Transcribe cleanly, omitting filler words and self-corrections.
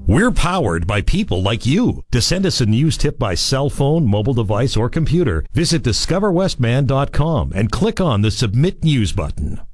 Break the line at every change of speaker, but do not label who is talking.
We're powered by people like you. To send us a news tip by cell phone, mobile device, or computer, visit discoverwestman.com and click on the Submit News button.